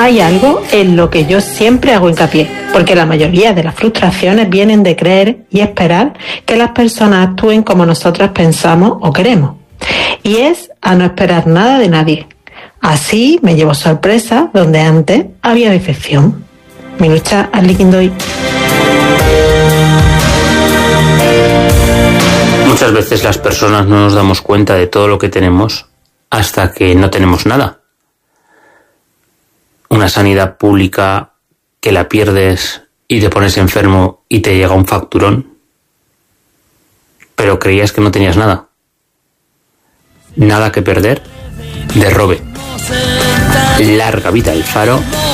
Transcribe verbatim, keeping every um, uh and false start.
hay algo en lo que yo siempre hago hincapié, porque la mayoría de las frustraciones vienen de creer y esperar que las personas actúen como nosotras pensamos o queremos. Y es a no esperar nada de nadie. Así me llevo sorpresas donde antes había decepción. Mi lucha al Liquindoy. Muchas veces las personas no nos damos cuenta de todo lo que tenemos hasta que no tenemos nada. Una sanidad pública que la pierdes y te pones enfermo y te llega un facturón. Pero creías que no tenías nada. Nada que perder. Derrobe. Larga vida al Faro